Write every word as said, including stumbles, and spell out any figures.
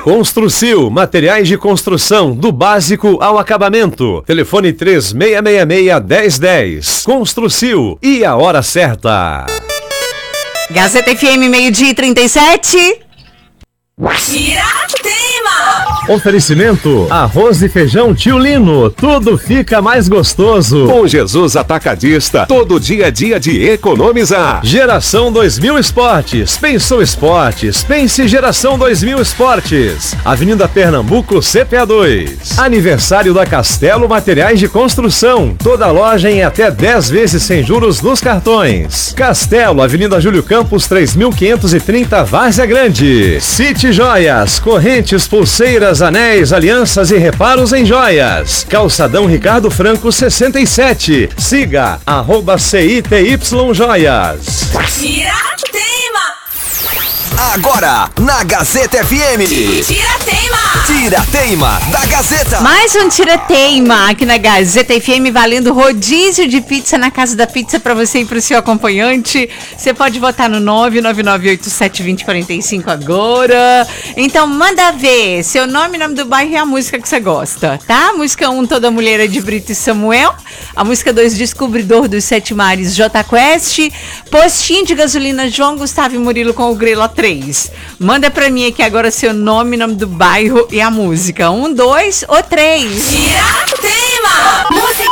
Construcil, materiais de construção, do básico ao acabamento. Telefone três seis seis seis, um zero um zero. Construcil e a hora certa. Gazeta F M, meio-dia e trinta e sete. Tiratema! Oferecimento: arroz e feijão Tio Lino, tudo fica mais gostoso. Com Jesus Atacadista, todo dia a dia de economizar. Geração dois mil Esportes, pensou esportes, pense Geração dois mil Esportes. Avenida Pernambuco, C P A dois. Aniversário da Castelo Materiais de Construção, toda loja em até dez vezes sem juros nos cartões. Castelo, Avenida Júlio Campos, três mil quinhentos e trinta, Várzea Grande. City Joias, correntes, pulseiras, anéis, alianças e reparos em joias. Calçadão Ricardo Franco sessenta e sete. Siga arroba C I T Y Joias. Tiratema! Agora, na Gazeta F M. Tiratema! Tiratema da Gazeta. Mais um Tiratema aqui na Gazeta F M, valendo rodízio de pizza na Casa da Pizza para você e para o seu acompanhante. Você pode votar no nove nove nove oito sete dois zero quatro cinco agora. Então manda ver seu nome, nome do bairro e a música que você gosta, tá? Música um, Toda Mulher é de Brito e Samuel. A música dois, Descobridor dos Sete Mares, J Quest. Postinho de gasolina, João Gustavo e Murilo com o Grilo três. Manda pra mim aqui agora seu nome, nome do bairro e a música. Um, dois ou três? Tiratema! Música